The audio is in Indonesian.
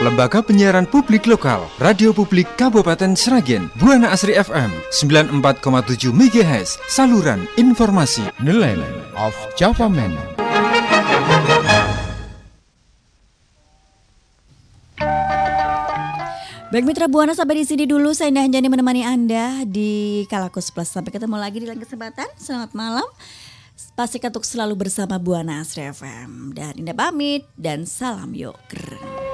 Lembaga Penyiaran Publik Lokal, Radio Publik Kabupaten Sragen, Buana Asri FM 94,7 MHz, saluran informasi. The Land of Java Man. Baik mitra Buana, sampai di sini dulu saya Indah Hanjani menemani Anda di Kalakus Plus. Sampai ketemu lagi di lain kesempatan. Selamat malam. Pastikan untuk selalu bersama Buana Asri FM. Dan Indah pamit dan salam yoker.